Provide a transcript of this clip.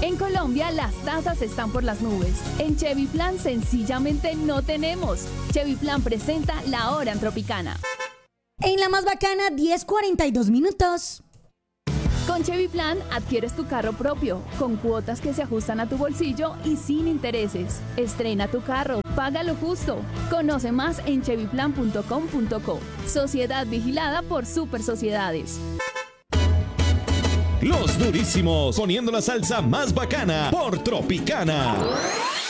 En Colombia las tasas están por las nubes. En Chevy Plan sencillamente no tenemos. Chevy Plan presenta La Hora en Tropicana. En la más bacana, 10:42 minutos. Con Chevy Plan adquieres tu carro propio, con cuotas que se ajustan a tu bolsillo y sin intereses. Estrena tu carro, paga lo justo. Conoce más en chevyplan.com.co. Sociedad vigilada por Super Sociedades. Los durísimos, poniendo la salsa más bacana por Tropicana.